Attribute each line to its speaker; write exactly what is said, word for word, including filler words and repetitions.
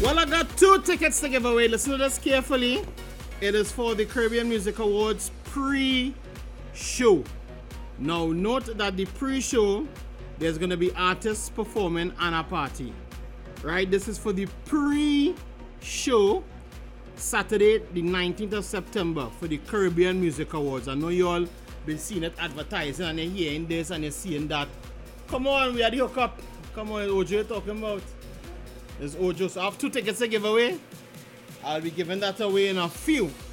Speaker 1: Well, I got two tickets to give away. Listen to this carefully. It is for the Caribbean Music Awards pre-show. Now, note that the pre-show, there's going to be artists performing and a party. Right? This is for the pre-show, Saturday, the nineteenth of September, for the Caribbean Music Awards. I know you all been seeing it advertising and you're hearing this and you're seeing that. Come on, we had the hookup. Come on, Ojo, you're talking about. There's Ojo. So I have two tickets to give away. I'll be giving that away in a few.